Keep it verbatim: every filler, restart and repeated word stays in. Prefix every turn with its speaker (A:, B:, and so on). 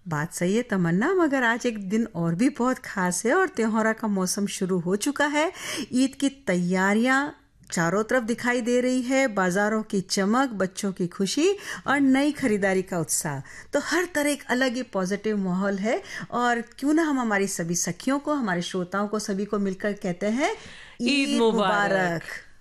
A: बात सही है तमन्ना, मगर आज एक दिन और भी बहुत खास है और त्योहारों का मौसम शुरू हो चुका है। ईद की तैयारियां चारों तरफ दिखाई दे रही है, बाजारों की चमक, बच्चों की खुशी और नई खरीदारी का उत्साह। तो हर तरह एक अलग ही पॉजिटिव माहौल है। और क्यों ना हम हमारी सभी सखियों को, हमारे श्रोताओं को, सभी को मिलकर कहते हैं
B: ईद
A: ईद
B: मुबारक।
A: मुबारक।